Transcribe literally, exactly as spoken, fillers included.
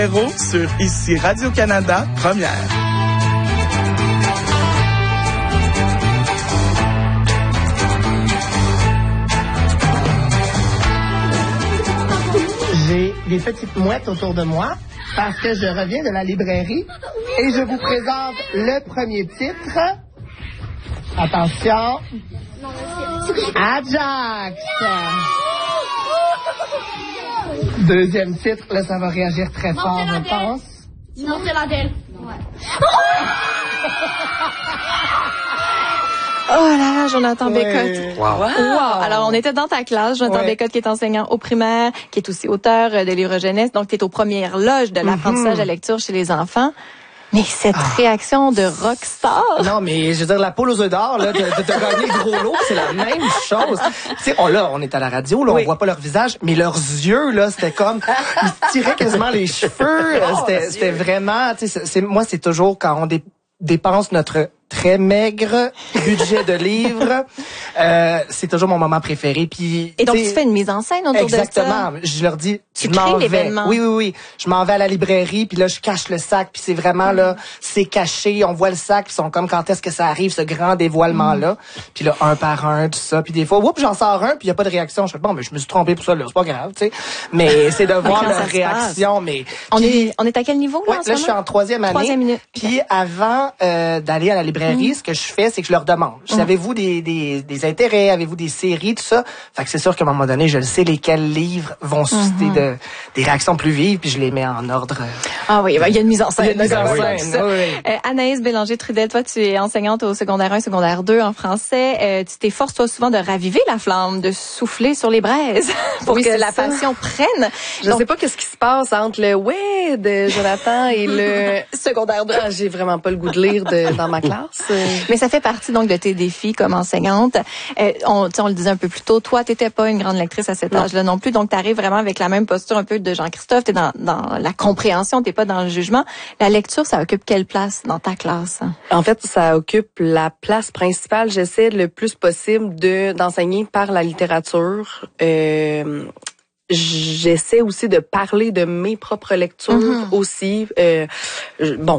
Sur Ici Radio-Canada, première. J'ai des petites mouettes autour de moi parce que je reviens de la librairie et je vous présente le premier titre. Attention. Ajax. Deuxième titre, là ça va réagir très Non, fort, c'est je pense. Non, c'est l'Adèle. Ouais. Oh là là, Jonathan Ouais. Bécotte. Wow. Wow. Alors, on était dans ta classe, Jonathan Ouais. Bécotte qui est enseignant au primaire, qui est aussi auteur de livres jeunesse. Donc, tu es aux premières loges de l'apprentissage de la lecture chez les enfants. Mais cette Ah. réaction de rockstar. Non, mais je veux dire, la poule aux œufs d'or, là, t'as t'as gagné gros lot, c'est la même chose. Tu sais, on, là, on est à la radio, là, Oui. on voit pas leur visage, mais leurs yeux, là, c'était comme, ils se tiraient quasiment les cheveux. C'était, c'était vraiment, tu sais, c'est- c'est, moi, c'est toujours quand on dé- dépense notre très maigre budget de livres, euh, c'est toujours mon moment préféré. Puis, Et donc, tu tu sais, fais une mise en scène autour de ça. exactement. Je leur dis, Tu je m'en crées vais. l'événement. Oui, oui, oui. Je m'en vais à la librairie, puis là, je cache le sac, puis c'est vraiment, là, c'est caché. On voit le sac, puis ils sont comme, quand est-ce que ça arrive, ce grand dévoilement-là. Puis là, un par un, tout ça. Puis des fois, oups, j'en sors un, puis il y a pas de réaction. Je fais, bon, mais je me suis trompé pour ça, là. C'est pas grave, tu sais. Mais c'est de voir Quand leur ça se réaction. Mais On puis- est, on est à quel niveau, là, Ouais, en ce là, je suis moment? en troisième année. Troisième minute. Puis avant euh, d'aller à la librairie, ce que je fais, c'est que je leur demande. Avez-vous des, des, des intérêts? Avez-vous des séries? Tout ça. Fait que c'est sûr qu'à un moment donné, je le sais lesquels livres vont susciter de, des réactions plus vives, puis je les mets en ordre. euh, Ah oui, il y a une mise en scène. Il y a une mise en Oui, scène, tout ça. oui, oui. Euh, Anaïs Bélanger-Trudel, toi, tu es enseignante au secondaire un, secondaire deux en français. Euh, tu t'efforces, toi, souvent de raviver la flamme, de souffler sur les braises pour Oui, que c'est la ça. passion prenne. Je Donc, sais pas qu'est-ce qui se passe entre le ouais de Jonathan et le secondaire deux. Ah, j'ai vraiment pas le goût de lire de, dans ma classe. Euh, Mais ça fait partie donc de tes défis comme enseignante. Euh, on, tu sais, on le disait un peu plus tôt, toi, t'étais pas une grande lectrice à cet Non. âge-là non plus, donc t'arrives vraiment avec la même posture un peu de Jean-Christophe, t'es dans, dans la compréhension, t'es pas dans le jugement. La lecture, ça occupe quelle place dans ta classe? En fait, ça occupe la place principale. J'essaie le plus possible de d'enseigner par la littérature. Euh, J'essaie aussi de parler de mes propres lectures Mm-hmm. aussi. Euh, je- bon,